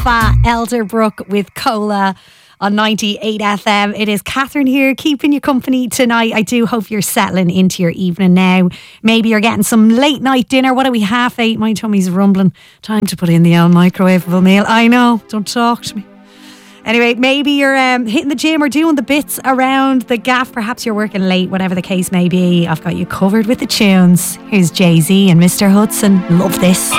Fa Elderbrook with Cola on 98 FM. It is Catherine here, keeping you company tonight. I do hope you're settling into your evening now. Maybe you're getting some late night dinner. What are we, 8:30? My tummy's rumbling. Time to put in the old microwavable meal. I know, don't talk to me. Anyway, maybe you're hitting the gym or doing the bits around the gaff. Perhaps you're working late, whatever the case may be. I've got you covered with the tunes. Here's Jay-Z and Mr. Hudson. Love this.